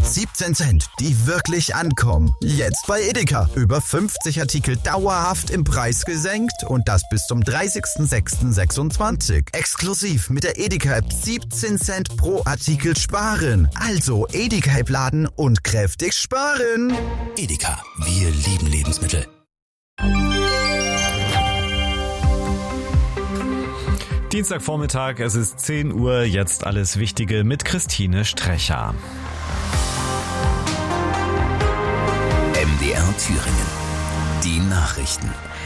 17 Cent, die wirklich ankommen. Jetzt bei Edeka. Über 50 Artikel dauerhaft im Preis gesenkt und das bis zum 30.06.26. Exklusiv mit der Edeka-App 17 Cent pro Artikel sparen. Also Edeka-App laden und kräftig sparen. Edeka, wir lieben Lebensmittel. Dienstagvormittag, es ist 10 Uhr, jetzt alles Wichtige mit Christine Strecher. MDR Thüringen. Die Nachrichten.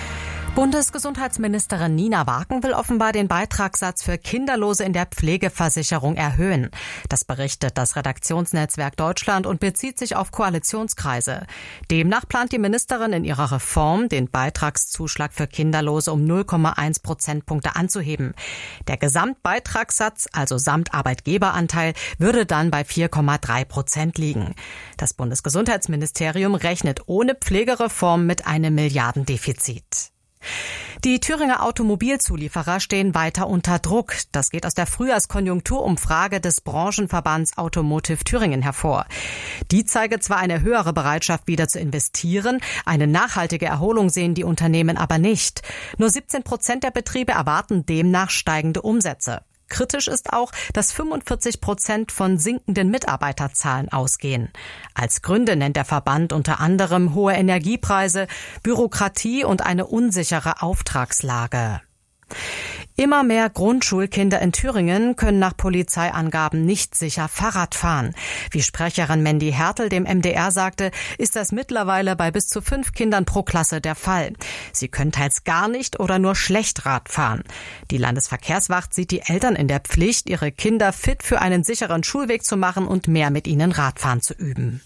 Bundesgesundheitsministerin Nina Wagen will offenbar den Beitragssatz für Kinderlose in der Pflegeversicherung erhöhen. Das berichtet das Redaktionsnetzwerk Deutschland und bezieht sich auf Koalitionskreise. Demnach plant die Ministerin in ihrer Reform, den Beitragszuschlag für Kinderlose um 0,1 Prozentpunkte anzuheben. Der Gesamtbeitragssatz, also samt Arbeitgeberanteil, würde dann bei 4,3% liegen. Das Bundesgesundheitsministerium rechnet ohne Pflegereform mit einem Milliardendefizit. Die Thüringer Automobilzulieferer stehen weiter unter Druck. Das geht aus der Frühjahrskonjunkturumfrage des Branchenverbands Automotive Thüringen hervor. Die zeige zwar eine höhere Bereitschaft, wieder zu investieren, eine nachhaltige Erholung sehen die Unternehmen aber nicht. Nur 17% der Betriebe erwarten demnach steigende Umsätze. Kritisch ist auch, dass 45% von sinkenden Mitarbeiterzahlen ausgehen. Als Gründe nennt der Verband unter anderem hohe Energiepreise, Bürokratie und eine unsichere Auftragslage. Immer mehr Grundschulkinder in Thüringen können nach Polizeiangaben nicht sicher Fahrrad fahren. Wie Sprecherin Mandy Hertel dem MDR sagte, ist das mittlerweile bei bis zu 5 Kindern pro Klasse der Fall. Sie können teils gar nicht oder nur schlecht Rad fahren. Die Landesverkehrswacht sieht die Eltern in der Pflicht, ihre Kinder fit für einen sicheren Schulweg zu machen und mehr mit ihnen Radfahren zu üben.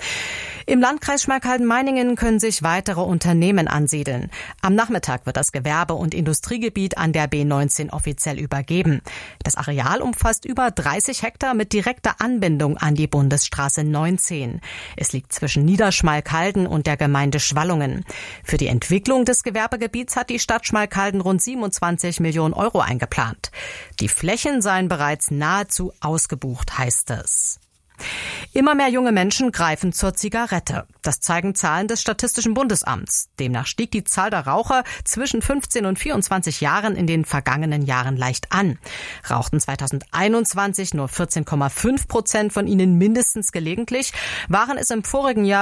Im Landkreis Schmalkalden-Meiningen können sich weitere Unternehmen ansiedeln. Am Nachmittag wird das Gewerbe- und Industriegebiet an der B19 offiziell übergeben. Das Areal umfasst über 30 Hektar mit direkter Anbindung an die Bundesstraße 19. Es liegt zwischen Niederschmalkalden und der Gemeinde Schwallungen. Für die Entwicklung des Gewerbegebiets hat die Stadt Schmalkalden rund 27 Millionen Euro eingeplant. Die Flächen seien bereits nahezu ausgebucht, heißt es. Immer mehr junge Menschen greifen zur Zigarette. Das zeigen Zahlen des Statistischen Bundesamts. Demnach stieg die Zahl der Raucher zwischen 15 und 24 Jahren in den vergangenen Jahren leicht an. Rauchten 2021 nur 14,5% von ihnen mindestens gelegentlich, waren es im vorigen Jahr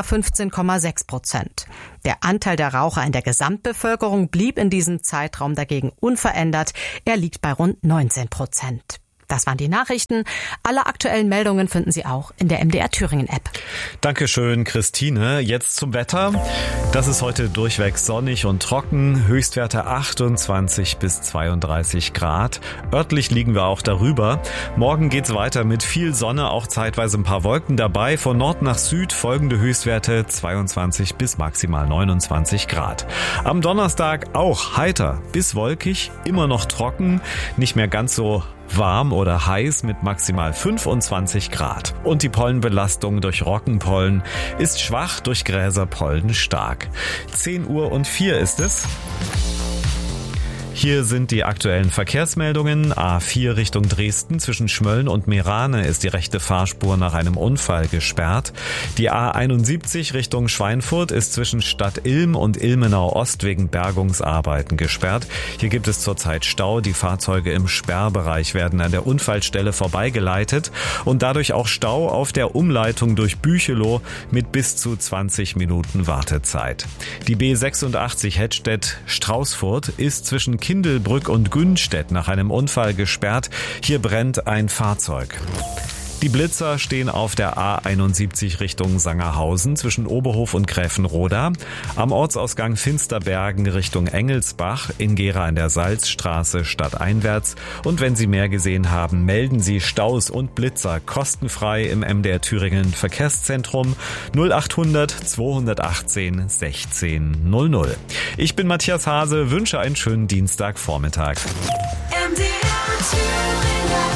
15,6%. Der Anteil der Raucher in der Gesamtbevölkerung blieb in diesem Zeitraum dagegen unverändert. Er liegt bei rund 19%. Das waren die Nachrichten. Alle aktuellen Meldungen finden Sie auch in der MDR Thüringen App. Dankeschön, Christine. Jetzt zum Wetter. Das ist heute durchweg sonnig und trocken. Höchstwerte 28 bis 32 Grad. Örtlich liegen wir auch darüber. Morgen geht's weiter mit viel Sonne, auch zeitweise ein paar Wolken dabei. Von Nord nach Süd folgende Höchstwerte 22 bis maximal 29 Grad. Am Donnerstag auch heiter bis wolkig, immer noch trocken, nicht mehr ganz so warm oder heiß mit maximal 25 Grad. Und die Pollenbelastung durch Roggenpollen ist schwach, durch Gräserpollen stark. 10:04 ist es. Hier sind die aktuellen Verkehrsmeldungen. A4 Richtung Dresden zwischen Schmölln und Meerane ist die rechte Fahrspur nach einem Unfall gesperrt. Die A71 Richtung Schweinfurt ist zwischen Stadt Ilm und Ilmenau Ost wegen Bergungsarbeiten gesperrt. Hier gibt es zurzeit Stau. Die Fahrzeuge im Sperrbereich werden an der Unfallstelle vorbeigeleitet und dadurch auch Stau auf der Umleitung durch Büchelow mit bis zu 20 Minuten Wartezeit. Die B86 Hettstedt-Straußfurt ist zwischen Kindelbrück und Günstedt nach einem Unfall gesperrt. Hier brennt ein Fahrzeug. Die Blitzer stehen auf der A71 Richtung Sangerhausen zwischen Oberhof und Gräfenroda, am Ortsausgang Finsterbergen Richtung Engelsbach, in Gera an der Salzstraße stadteinwärts. Und wenn Sie mehr gesehen haben, melden Sie Staus und Blitzer kostenfrei im MDR Thüringen Verkehrszentrum 0800 218 1600. Ich bin Matthias Hase, wünsche einen schönen Dienstagvormittag.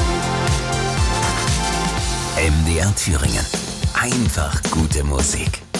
MDR Thüringen. Einfach gute Musik.